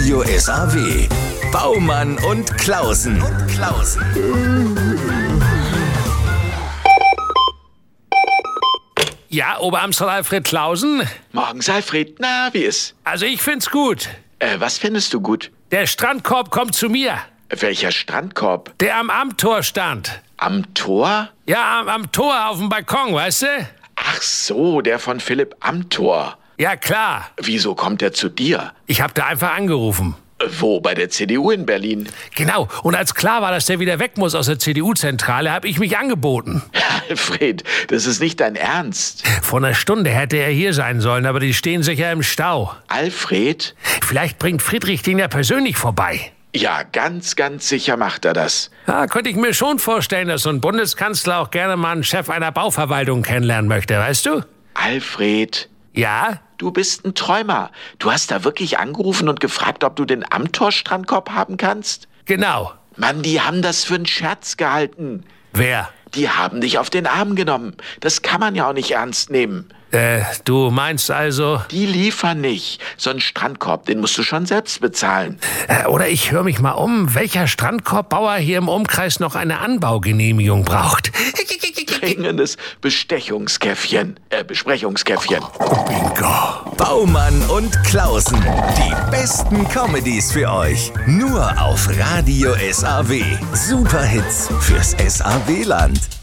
Radio SAW. Baumann und Klausen. Ja, Oberamtsrat Alfred Klausen? Morgens, Alfred. Na, wie ist? Also ich find's gut. Was findest du gut? Der Strandkorb kommt zu mir. Welcher Strandkorb? Der am Amtor stand. Am Tor? Ja, am Tor auf dem Balkon, weißt du? Ach so, der von Philipp Amthor. Ja, klar. Wieso kommt er zu dir? Ich hab da einfach angerufen. Wo, bei der CDU in Berlin? Genau. Und als klar war, dass der wieder weg muss aus der CDU-Zentrale, habe ich mich angeboten. Alfred, das ist nicht dein Ernst. Vor einer Stunde hätte er hier sein sollen, aber die stehen sicher im Stau. Alfred? Vielleicht bringt Friedrich den ja persönlich vorbei. Ja, ganz, ganz sicher macht er das. Ja, könnte ich mir schon vorstellen, dass so ein Bundeskanzler auch gerne mal einen Chef einer Bauverwaltung kennenlernen möchte, weißt du? Alfred? Ja? Du bist ein Träumer. Du hast da wirklich angerufen und gefragt, ob du den Amthor-Strandkorb haben kannst? Genau. Mann, die haben das für einen Scherz gehalten. Wer? Die haben dich auf den Arm genommen. Das kann man ja auch nicht ernst nehmen. Du meinst also... Die liefern nicht. So einen Strandkorb, den musst du schon selbst bezahlen. Oder ich höre mich mal um, welcher Strandkorbbauer hier im Umkreis noch eine Anbaugenehmigung braucht. Dringendes Besprechungskäffchen. Bingo. Baumann und Klausen. Die besten Comedies für euch. Nur auf Radio SAW. Superhits fürs SAW-Land.